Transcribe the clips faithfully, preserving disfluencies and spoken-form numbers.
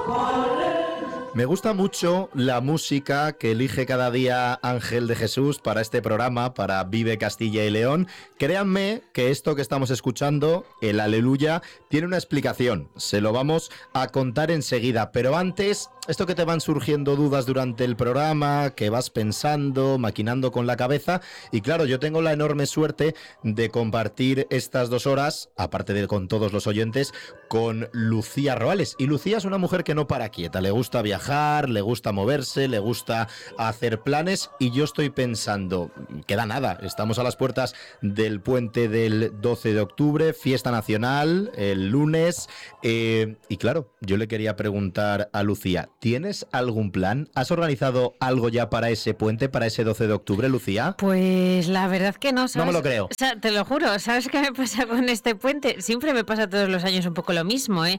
Me gusta mucho la música que elige cada día Ángel de Jesús para este programa, para Vive Castilla y León. Créanme que esto que estamos escuchando, el Aleluya, tiene una explicación. Se lo vamos a contar enseguida. Pero antes, esto que te van surgiendo dudas durante el programa, que vas pensando, maquinando con la cabeza. Y claro, yo tengo la enorme suerte de compartir estas dos horas, aparte de con todos los oyentes, con Lucía Roales. Y Lucía es una mujer que no para quieta, le gusta viajar, le gusta moverse, le gusta hacer planes, y yo estoy pensando, queda nada, estamos a las puertas del puente del doce de octubre, fiesta nacional, el lunes, eh, y claro, yo le quería preguntar a Lucía, ¿tienes algún plan? ¿Has organizado algo ya para ese puente, para ese doce de octubre, Lucía? Pues la verdad que no, ¿sabes? No me lo creo. O sea, te lo juro, ¿sabes qué me pasa con este puente? Siempre me pasa todos los años un poco lo mismo, ¿eh?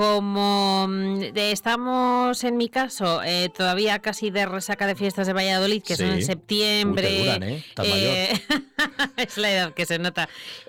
Como de, estamos en mi caso eh, todavía casi de resaca de fiestas de Valladolid, que sí. son en septiembre. Uy, te duran, ¿eh? Estás eh, mayor. Es la edad que se nota.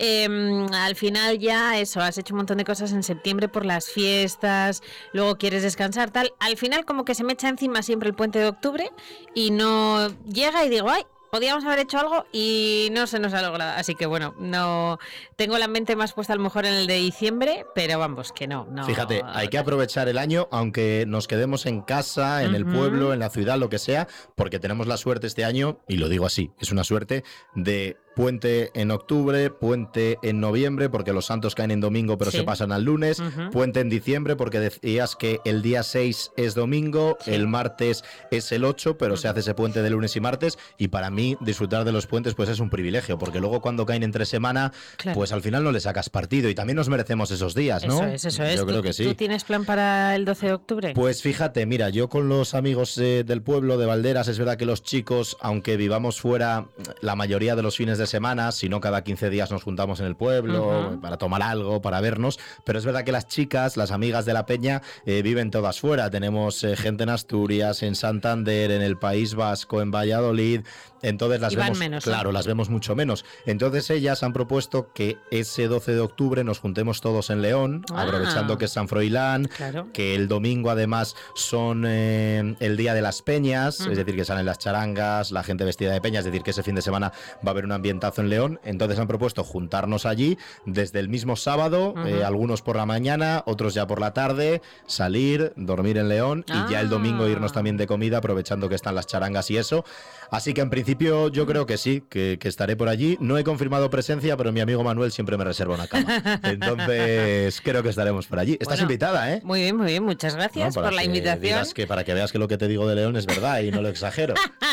Eh, al final ya eso, has hecho un montón de cosas en septiembre por las fiestas, luego quieres descansar, tal. Al final como que se me echa encima siempre el puente de octubre y no llega y digo, ay, podíamos haber hecho algo y no se nos ha logrado. Así que bueno, no tengo la mente más puesta a lo mejor en el de diciembre, pero vamos, que no. no Fíjate, hay que aprovechar el año, aunque nos quedemos en casa, en uh-huh. el pueblo, en la ciudad, lo que sea, porque tenemos la suerte este año, y lo digo así, es una suerte de puente en octubre, puente en noviembre, porque los santos caen en domingo pero sí. se pasan al lunes, uh-huh. puente en diciembre, porque decías que el día seis es domingo, sí. el martes es el ocho, pero uh-huh. se hace ese puente de lunes y martes, y para mí disfrutar de los puentes pues es un privilegio, porque luego cuando caen entre semana, claro. pues al final no le sacas partido, y también nos merecemos esos días, ¿no? Eso es, eso es. Yo creo ¿Tú, que sí. ¿Tú tienes plan para el doce de octubre? Pues fíjate, mira, yo con los amigos eh, del pueblo de Valderas, es verdad que los chicos, aunque vivamos fuera la mayoría de los fines de semana, si no cada quince días nos juntamos en el pueblo uh-huh. para tomar algo, para vernos, pero es verdad que las chicas, las amigas de la peña, eh, viven todas fuera. Tenemos eh, gente en Asturias, en Santander, en el País Vasco, en Valladolid, entonces las vemos, menos, claro, ¿eh? las vemos mucho menos. Entonces ellas han propuesto que ese doce de octubre nos juntemos todos en León, ah, aprovechando que es San Froilán, claro. que el domingo además son eh, el día de las peñas, uh-huh. es decir, que salen las charangas, la gente vestida de peña, es decir, que ese fin de semana va a haber un ambientazo en León. Entonces han propuesto juntarnos allí desde el mismo sábado, uh-huh. eh, algunos por la mañana, otros ya por la tarde, salir, dormir en León ah. y ya el domingo irnos también de comida, aprovechando que están las charangas y eso. Así que en principio yo creo que sí, que, que estaré por allí. No he confirmado presencia, pero mi amigo Manuel siempre me reserva una cama. Entonces creo que estaremos por allí. Estás bueno, invitada, ¿eh? Muy bien, muy bien. Muchas gracias no, por la invitación. Que, para que veas que lo que te digo de León es verdad y no lo exagero.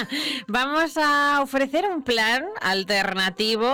Vamos a ofrecer un plan alternativo,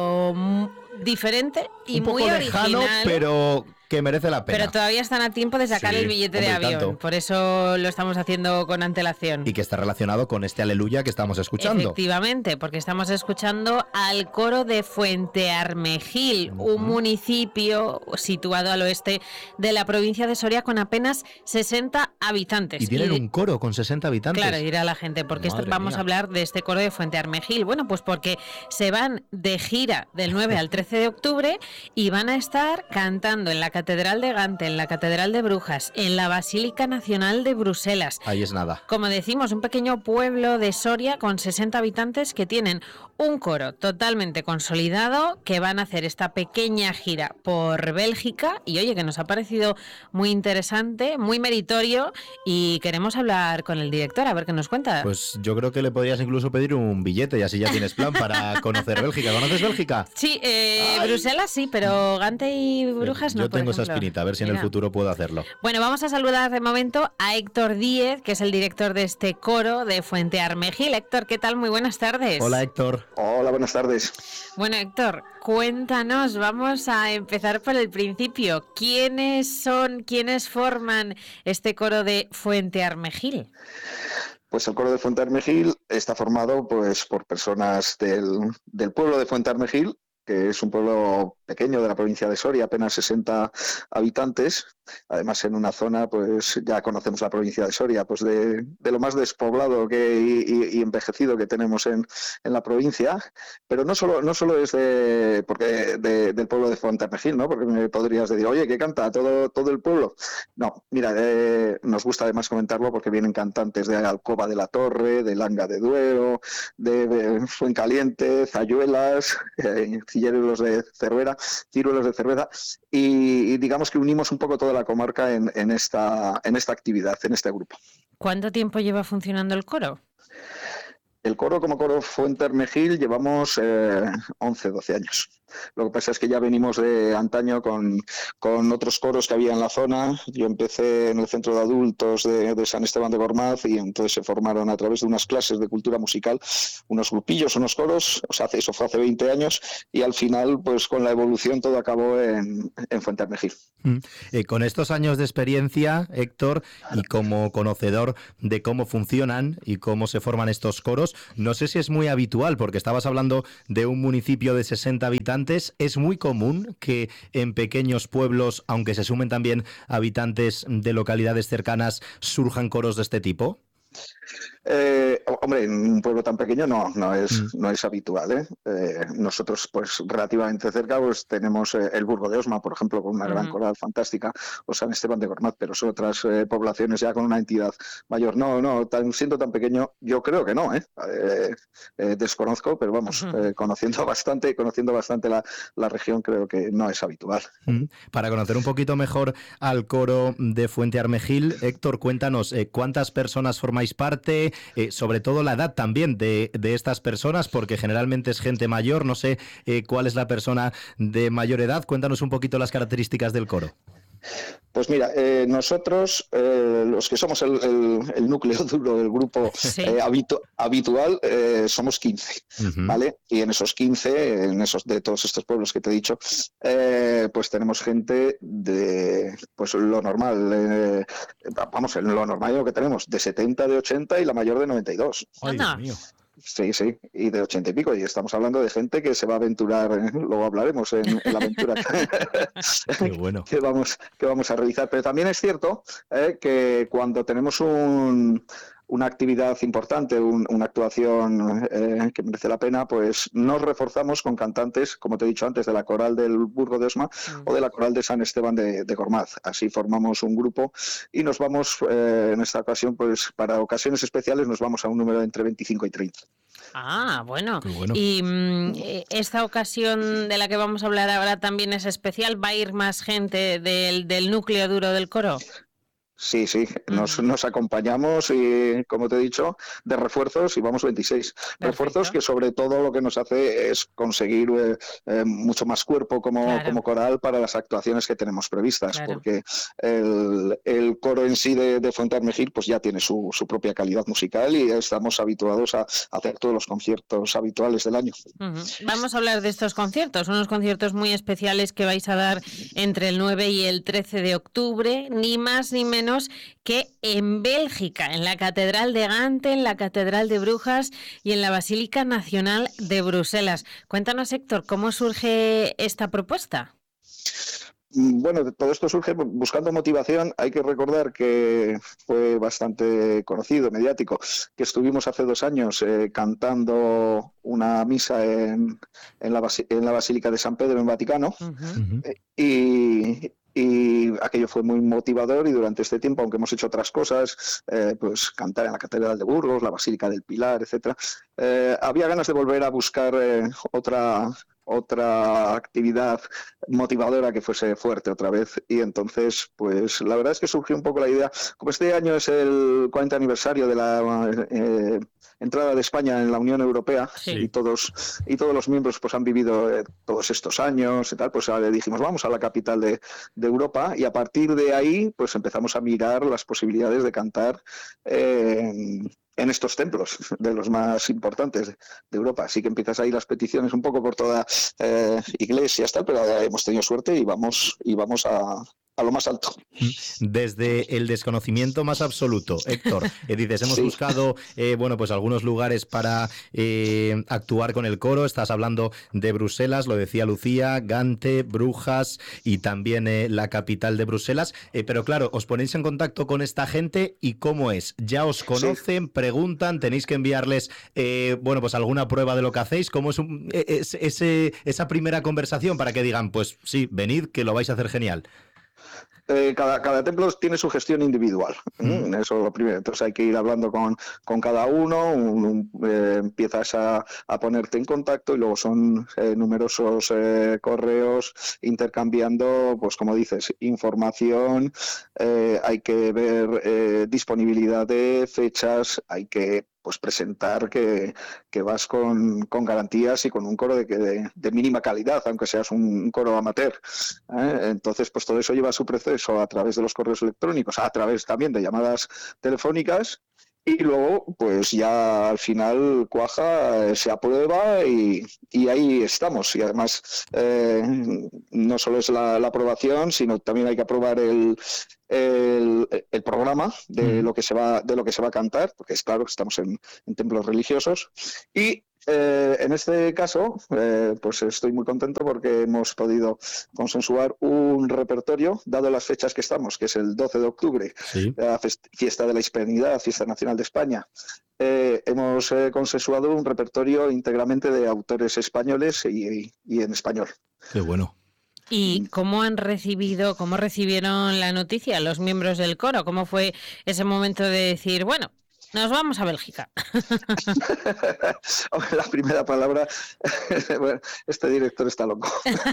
o diferente y un poco muy lejano, original, pero que merece la pena. Pero todavía están a tiempo de sacar sí, el billete hombre, de avión. Tanto. Por eso lo estamos haciendo con antelación. Y que está relacionado con este Aleluya que estamos escuchando. Efectivamente, porque estamos escuchando al coro de Fuentearmejil, uh-huh. un municipio situado al oeste de la provincia de Soria con apenas sesenta habitantes. Y tienen y de... un coro con sesenta habitantes. Claro, dirá la gente, porque esto, vamos mía. a hablar de este coro de Fuentearmejil. Bueno, pues porque se van de gira del nueve al trece de octubre y van a estar cantando en la Catedral de Gante, en la Catedral de Brujas, en la Basílica Nacional de Bruselas. Ahí es nada. Como decimos, un pequeño pueblo de Soria con sesenta habitantes que tienen un coro totalmente consolidado, que van a hacer esta pequeña gira por Bélgica y oye, que nos ha parecido muy interesante, muy meritorio y queremos hablar con el director a ver qué nos cuenta. Pues yo creo que le podrías incluso pedir un billete y así ya tienes plan para conocer Bélgica. ¿Conoces Bélgica? Sí, eh, Bruselas sí, pero Gante y Brujas no. Yo tengo esa espinita, a ver si Mira. en el futuro puedo hacerlo. Bueno, vamos a saludar de momento a Héctor Díez, que es el director de este coro de Fuentearmejil. Héctor, ¿qué tal? Muy buenas tardes. Hola, Héctor. Hola, buenas tardes. Bueno, Héctor, cuéntanos, vamos a empezar por el principio. ¿Quiénes son, quiénes forman este coro de Fuentearmejil? Pues el coro de Fuentearmejil está formado pues por personas del, del pueblo de Fuentearmejil, que es un pueblo pequeño de la provincia de Soria, apenas sesenta habitantes, además en una zona, pues ya conocemos la provincia de Soria, pues de, de lo más despoblado que, y, y envejecido que tenemos en, en la provincia, pero no solo, no solo es de, porque de, del pueblo de Fuentermejil, ¿no? Porque me podrías decir, oye, ¿qué canta todo, todo el pueblo? No, mira, eh, nos gusta además comentarlo porque vienen cantantes de Alcoba de la Torre, de Langa de Duero, de, de Fuencaliente, Zayuelas, eh, Ciruelos de Cervera, Ciruelos de Cervera, y, y digamos que unimos un poco toda la comarca en, en, esta, en esta actividad, en este grupo. ¿Cuánto tiempo lleva funcionando el coro? El coro como coro Fuentermejil llevamos eh, once, doce años. Lo que pasa es que ya venimos de antaño con, con otros coros que había en la zona. Yo empecé en el centro de adultos de, de San Esteban de Gormaz y entonces se formaron a través de unas clases de cultura musical unos grupillos, unos coros. O sea, eso fue hace veinte años y al final, pues con la evolución todo acabó en, en Fuentermejil. Mm. Eh, con estos años de experiencia, Héctor, y como conocedor de cómo funcionan y cómo se forman estos coros, no sé si es muy habitual, porque estabas hablando de un municipio de sesenta habitantes. ¿Es muy común que en pequeños pueblos, aunque se sumen también habitantes de localidades cercanas, surjan coros de este tipo? Eh, hombre, en un pueblo tan pequeño no, no es, mm. no es habitual, ¿eh? Eh, nosotros, pues relativamente cerca, pues tenemos eh, el Burgo de Osma, por ejemplo, con una uh-huh. gran coral fantástica, o San Esteban de Gormaz, pero son otras eh, poblaciones ya con una entidad mayor. No, no, tan, siendo tan pequeño, yo creo que no, ¿eh? Eh, eh, desconozco, pero vamos, uh-huh. eh, conociendo bastante, conociendo bastante la, la región, creo que no es habitual. Uh-huh. Para conocer un poquito mejor al coro de Fuentermejil, Héctor, cuéntanos, eh, ¿cuántas personas formáis parte? Eh, sobre todo la edad también de, de estas personas, porque generalmente es gente mayor. No sé eh, cuál es la persona de mayor edad. Cuéntanos un poquito las características del coro. Pues mira, eh, nosotros, eh, los que somos el, el, el núcleo duro del grupo sí. eh, habitu- habitual, eh, somos quince, uh-huh. ¿vale? Y en esos quince, en esos de todos estos pueblos que te he dicho, eh, pues tenemos gente de, pues lo normal, eh, vamos, en lo normal lo que tenemos, de setenta, de ochenta y la mayor de noventa y dos. ¡Ay, Dios mío! Sí, sí, y de ochenta y pico, y estamos hablando de gente que se va a aventurar, ¿eh? Luego hablaremos en, en la aventura Qué bueno. que, vamos, que vamos a realizar. Pero también es cierto eh, que cuando tenemos un... una actividad importante, un, una actuación eh, que merece la pena, pues nos reforzamos con cantantes, como te he dicho antes, de la coral del Burgo de Osma mm. o de la coral de San Esteban de, de Gormaz. Así formamos un grupo y nos vamos, eh, en esta ocasión, pues para ocasiones especiales nos vamos a un número de entre veinticinco y treinta. Ah, bueno. bueno. Y mm, esta ocasión de la que vamos a hablar ahora también es especial. ¿Va a ir más gente del, del núcleo duro del coro? Sí, sí, nos, nos acompañamos y, como te he dicho, de refuerzos y vamos veintiséis. Perfecto. Refuerzos que sobre todo lo que nos hace es conseguir eh, eh, mucho más cuerpo como, claro. como coral para las actuaciones que tenemos previstas, claro. porque el, el coro en sí de, de Fuentermejil pues ya tiene su, su propia calidad musical y estamos habituados a, a hacer todos los conciertos habituales del año. Uh-huh. Vamos a hablar de estos conciertos, unos conciertos muy especiales que vais a dar entre el nueve y el trece de octubre, ni más ni menos que en Bélgica, en la Catedral de Gante, en la Catedral de Brujas y en la Basílica Nacional de Bruselas. Cuéntanos, Héctor, ¿cómo surge esta propuesta? Bueno, todo esto surge buscando motivación. Hay que recordar que fue bastante conocido, mediático, que estuvimos hace dos años eh, cantando una misa en, en, la Basi- en la Basílica de San Pedro en Vaticano. Uh-huh. eh, y... Y aquello fue muy motivador y durante este tiempo, aunque hemos hecho otras cosas, eh, pues cantar en la Catedral de Burgos, la Basílica del Pilar, etcétera, eh, había ganas de volver a buscar eh, otra, otra actividad motivadora que fuese fuerte otra vez. Y entonces, pues la verdad es que surgió un poco la idea, como este año es el cuarenta aniversario de la eh, entrada de España en la Unión Europea, sí. y todos y todos los miembros pues han vivido eh, todos estos años y tal, pues ahora dijimos vamos a la capital de, de Europa y a partir de ahí pues empezamos a mirar las posibilidades de cantar eh, en estos templos de los más importantes de Europa. Así que empiezas ahí las peticiones un poco por toda eh, iglesias, tal, pero hemos tenido suerte y vamos y vamos a a lo más alto. Desde el desconocimiento más absoluto, Héctor, eh, dices, hemos sí. buscado eh, bueno, pues algunos lugares para eh, actuar con el coro. Estás hablando de Bruselas, lo decía Lucía, Gante, Brujas y también eh, la capital de Bruselas, eh, pero claro, os ponéis en contacto con esta gente y ¿cómo es? ¿Ya os conocen, sí. preguntan, tenéis que enviarles eh, bueno, pues alguna prueba de lo que hacéis? ¿Cómo es, un, es ese, esa primera conversación para que digan, pues sí, venid, que lo vais a hacer genial? Eh, cada, cada templo tiene su gestión individual, mm. eso es lo primero. Entonces hay que ir hablando con, con cada uno, un, un, eh, empiezas a, a ponerte en contacto y luego son eh, numerosos eh, correos intercambiando, pues como dices, información, eh, hay que ver eh, disponibilidad de fechas, hay que pues presentar que, que vas con, con garantías y con un coro de, de, de mínima calidad, aunque seas un coro amateur. ¿eh? Entonces, pues todo eso lleva su proceso a través de los correos electrónicos, a través también de llamadas telefónicas, y luego, pues ya al final cuaja, se aprueba y, y ahí estamos. Y además, eh, no solo es la, la aprobación, sino también hay que aprobar el, el, el programa de lo que se va, de lo que se va a cantar, porque es claro que estamos en, en templos religiosos. Y Eh, en este caso, eh, pues estoy muy contento porque hemos podido consensuar un repertorio, dado las fechas que estamos, que es el doce de octubre, sí. la fiesta de la Hispanidad, fiesta nacional de España. Eh, hemos eh, consensuado un repertorio íntegramente de autores españoles y, y en español. Qué bueno. ¿Y cómo han recibido, cómo recibieron la noticia los miembros del coro? ¿Cómo fue ese momento de decir, bueno, nos vamos a Bélgica? La primera palabra, bueno, este director está loco.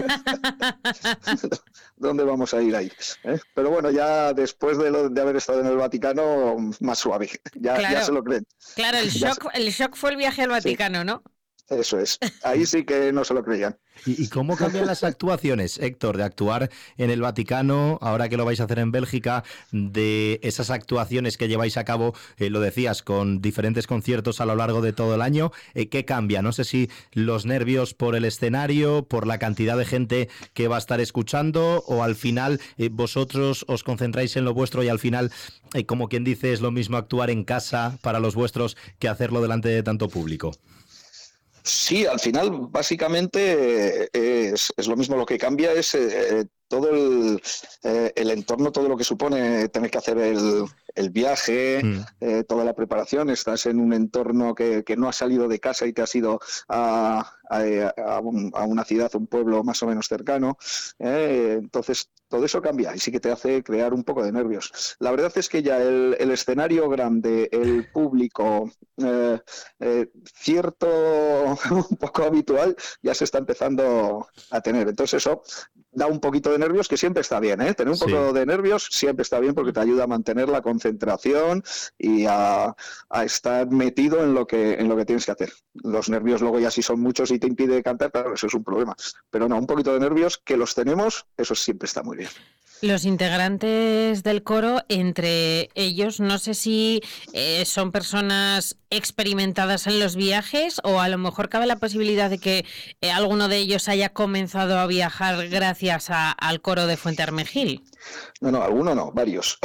¿Dónde vamos a ir ahí? ¿Eh? Pero bueno, ya después de, lo, de haber estado en el Vaticano, más suave. Ya, claro, ya se lo creen. Claro, el shock, el shock fue el viaje al Vaticano, sí. ¿no? Eso es. Ahí sí que no se lo creían. ¿Y, y cómo cambian las actuaciones, Héctor, de actuar en el Vaticano, ahora que lo vais a hacer en Bélgica, de esas actuaciones que lleváis a cabo, eh, lo decías, con diferentes conciertos a lo largo de todo el año? Eh, ¿Qué cambia? No sé si los nervios por el escenario, por la cantidad de gente que va a estar escuchando, o al final eh, vosotros os concentráis en lo vuestro y al final, eh, como quien dice, es lo mismo actuar en casa para los vuestros que hacerlo delante de tanto público. Sí, al final básicamente eh, es, es lo mismo. Lo que cambia es eh, todo el, eh, el entorno, todo lo que supone tener que hacer el, el viaje, mm. eh, toda la preparación. Estás en un entorno que, que no has salido de casa y te has ido a, a, a, un, a una ciudad, un pueblo más o menos cercano. Eh, entonces todo eso cambia y sí que te hace crear un poco de nervios. La verdad es que ya el, el escenario grande, el público, eh, eh, cierto un poco habitual, ya se está empezando a tener. Entonces eso da un poquito de nervios, que siempre está bien, ¿eh? Tener un poco sí. de nervios siempre está bien porque te ayuda a mantener la concentración y a, a estar metido en lo que en lo que tienes que hacer. Los nervios luego ya si son muchos y te impide cantar, claro, eso es un problema. Pero no, un poquito de nervios que los tenemos, eso siempre está muy bien. Los integrantes del coro, entre ellos, no sé si eh, son personas experimentadas en los viajes o a lo mejor cabe la posibilidad de que eh, alguno de ellos haya comenzado a viajar gracias a, al coro de Fuentearmegil. No, no, alguno no, varios.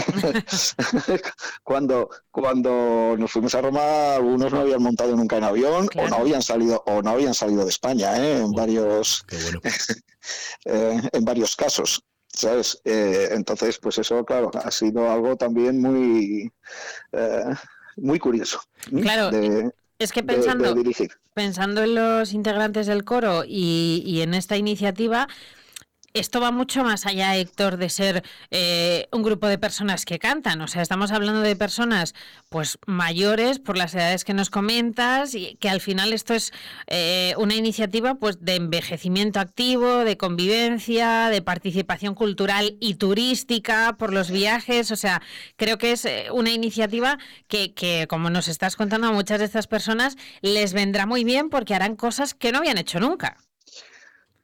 cuando, cuando nos fuimos a Roma, algunos no habían montado nunca en avión, claro, o no habían salido, o no habían salido de España, ¿eh? en oh, varios, bueno. eh, en varios casos. ¿Sabes? Eh, entonces, pues eso, claro, ha sido algo también muy, eh, muy curioso. Claro, de, es que pensando, de, de dirigir. pensando en los integrantes del coro y, y en esta iniciativa, esto va mucho más allá, Héctor, de ser eh, un grupo de personas que cantan. O sea, estamos hablando de personas pues mayores por las edades que nos comentas y que al final esto es eh, una iniciativa pues de envejecimiento activo, de convivencia, de participación cultural y turística por los viajes. O sea, creo que es una iniciativa que, que, como nos estás contando, a muchas de estas personas les vendrá muy bien porque harán cosas que no habían hecho nunca.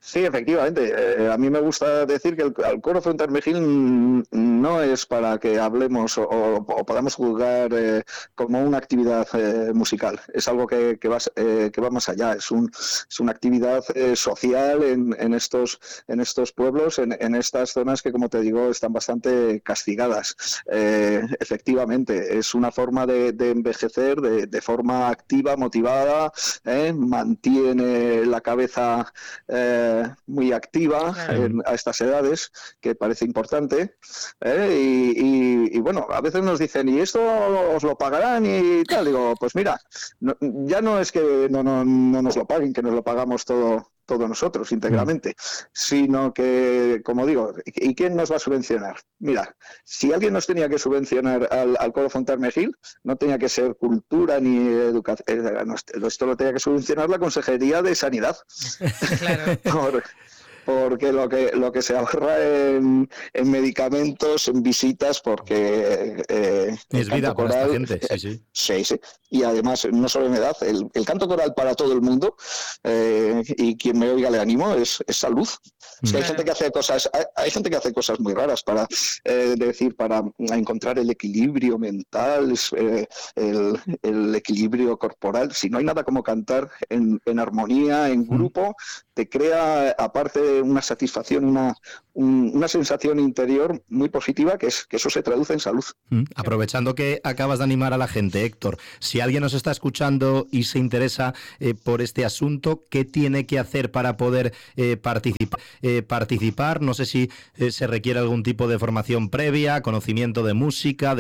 Sí, efectivamente. Eh, a mí me gusta decir que el, el coro Fontarmejil no es para que hablemos o, o podamos juzgar eh, como una actividad eh, musical. Es algo que, que, va, eh, que va más allá. Es, un, es una actividad eh, social en, en, estos, en estos pueblos, en, en estas zonas que, como te digo, están bastante castigadas. Eh, efectivamente, es una forma de, de envejecer de, de forma activa, motivada, eh, mantiene la cabeza eh, muy activa claro. en, a estas edades, que parece importante, ¿eh? y, y, y bueno, a veces nos dicen, ¿y esto os lo pagarán? Y tal, digo, pues mira, no, ya no es que no, no, no nos lo paguen, que nos lo pagamos todo todos nosotros íntegramente, mm. sino que, como digo, ¿y quién nos va a subvencionar? Mira, si alguien nos tenía que subvencionar al, al coro Fontarmejil, no tenía que ser cultura ni educación, esto lo tenía que subvencionar la Consejería de Sanidad. Claro. Por, porque lo que lo que se ahorra en, en medicamentos, en visitas, porque eh, es vida para esta gente, sí, sí. Sí, sí. Y además, no solo en edad, el, el canto coral para todo el mundo, eh, y quien me oiga le animo, es, es salud. Es que hay gente que hace cosas, hay, hay gente que hace cosas muy raras para eh, decir, para encontrar el equilibrio mental, eh, el, el equilibrio corporal. Si no hay nada como cantar en, en armonía, en grupo, te crea, aparte, una satisfacción, una, un, una sensación interior muy positiva, que es que eso se traduce en salud. Mm, aprovechando que acabas de animar a la gente, Héctor, si alguien nos está escuchando y se interesa eh, por este asunto, ¿qué tiene que hacer para poder eh, participar? Eh, participar? No sé si eh, se requiere algún tipo de formación previa, conocimiento de música, de